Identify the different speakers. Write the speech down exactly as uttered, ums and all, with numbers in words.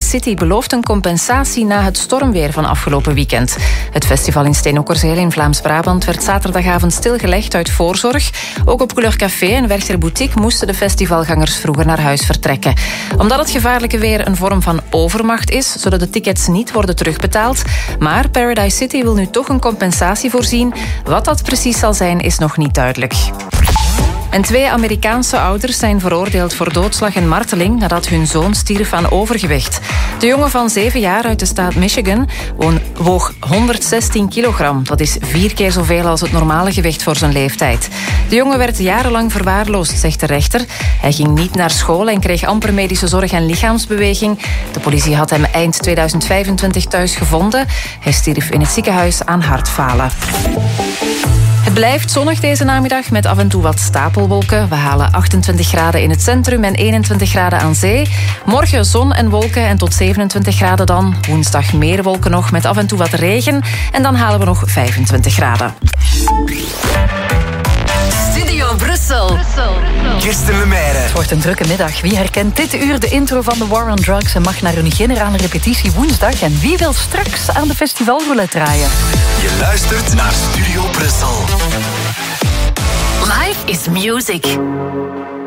Speaker 1: City belooft een compensatie na het stormweer van afgelopen weekend. Het festival in Steenokkerzeel in Vlaams-Brabant werd zaterdagavond stilgelegd uit voorzorg. Ook op Couleur Café en Werchter Boutique moesten de festivalgangers vroeger naar huis vertrekken. Omdat het gevaarlijke weer een vorm van overmacht is, zullen de tickets niet worden terugbetaald. Maar Paradise City wil nu toch een compensatie voorzien. Wat dat precies zal zijn, is nog niet duidelijk. En twee Amerikaanse ouders zijn veroordeeld voor doodslag en marteling nadat hun zoon stierf aan overgewicht. De jongen van zeven jaar uit de staat Michigan woog honderdzestien kilogram. Dat is vier keer zoveel als het normale gewicht voor zijn leeftijd. De jongen werd jarenlang verwaarloosd, zegt de rechter. Hij ging niet naar school en kreeg amper medische zorg en lichaamsbeweging. De politie had hem eind tweeduizend vijfentwintig thuis gevonden. Hij stierf in het ziekenhuis aan hartfalen. Het blijft zonnig deze namiddag met af en toe wat stapelwolken. We halen achtentwintig graden in het centrum en eenentwintig graden aan zee. Morgen zon en wolken en tot zevenentwintig graden dan. Woensdag meer wolken nog met af en toe wat regen. En dan halen we nog vijfentwintig graden.
Speaker 2: Studio Brussel.
Speaker 3: Kirsten Lemaire.
Speaker 2: Het wordt een drukke middag. Wie herkent dit uur de intro van The War on Drugs en mag naar een generale repetitie woensdag? En wie wil straks aan de festivalroulette draaien?
Speaker 3: Je luistert naar Studio Brussel.
Speaker 4: Life is music.